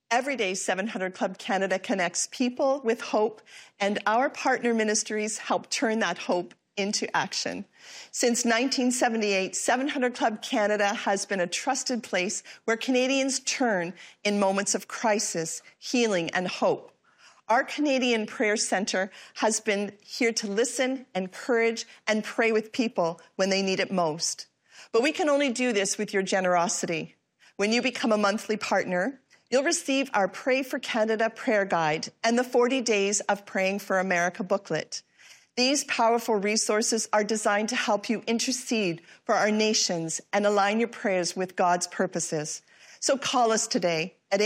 Every day, 700 Club Canada connects people with hope, and our partner ministries help turn that hope into action. Since 1978, 700 Club Canada has been a trusted place where Canadians turn in moments of crisis, healing, and hope. Our Canadian Prayer Centre has been here to listen, encourage, and pray with people when they need it most. But we can only do this with your generosity. When you become a monthly partner, you'll receive our Pray for Canada prayer guide and the 40 Days of Praying for America booklet. These powerful resources are designed to help you intercede for our nations and align your prayers with God's purposes. So call us today at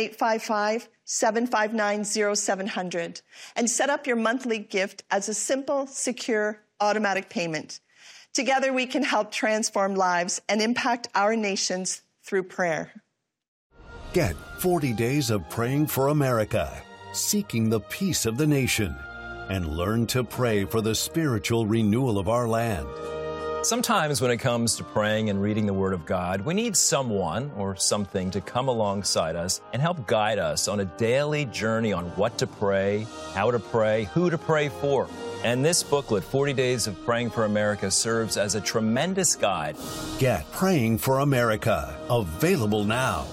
855-759-0700 and set up your monthly gift as a simple, secure, automatic payment. Together we can help transform lives and impact our nations through prayer. Get 40 Days of Praying for America, seeking the peace of the nation, and learn to pray for the spiritual renewal of our land. Sometimes when it comes to praying and reading the Word of God, we need someone or something to come alongside us and help guide us on a daily journey on what to pray, how to pray, who to pray for. And this booklet, 40 Days of Praying for America, serves as a tremendous guide. Get Praying for America, available now.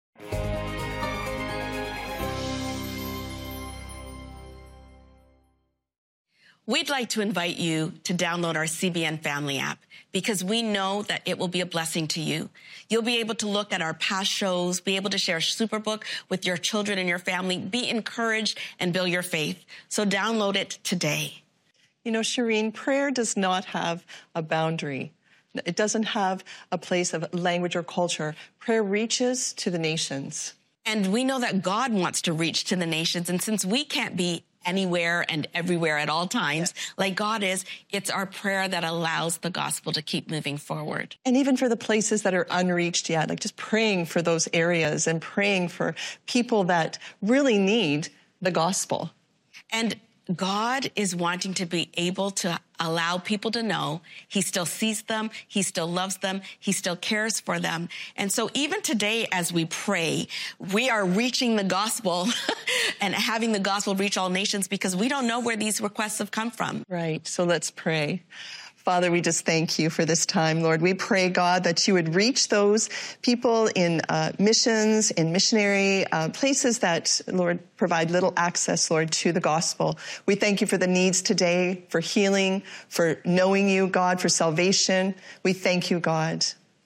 We'd like to invite you to download our CBN Family app because we know that it will be a blessing to you. You'll be able to look at our past shows, be able to share Superbook with your children and your family, be encouraged, and build your faith. So download it today. You know, Shireen, prayer does not have a boundary. It doesn't have a place of language or culture. Prayer reaches to the nations. And we know that God wants to reach to the nations. And since we can't be anywhere and everywhere at all times, like God is, it's our prayer that allows the gospel to keep moving forward. And even for the places that are unreached yet, like just praying for those areas and praying for people that really need the gospel. And God is wanting to be able to allow people to know he still sees them, he still loves them, he still cares for them. And so even today as we pray, we are reaching the gospel and having the gospel reach all nations because we don't know where these requests have come from. Right. So let's pray. Father, we just thank you for this time, Lord. We pray, God, that you would reach those people in missions, in missionary places that, Lord, provide little access, Lord, to the gospel. We thank you for the needs today, for healing, for knowing you, God, for salvation. We thank you, God.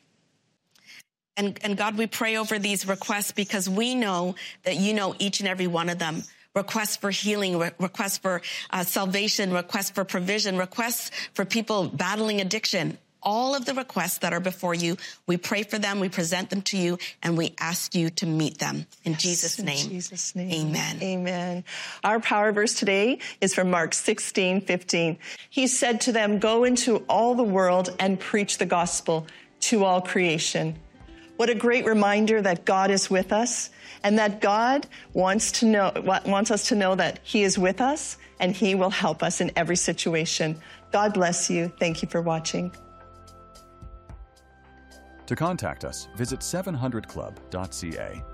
And God, we pray over these requests because we know that you know each and every one of them. Requests for healing, requests for salvation, requests for provision, requests for people battling addiction. All of the requests that are before you, we pray for them, we present them to you, and we ask you to meet them. In Jesus' name. In Jesus' name. Amen. Amen. Our power verse today is from Mark 16:15. He said to them, "Go into all the world and preach the gospel to all creation." What a great reminder that God is with us and that God wants us to know that he is with us and he will help us in every situation. God bless you. Thank you for watching. To contact us, visit 700club.ca.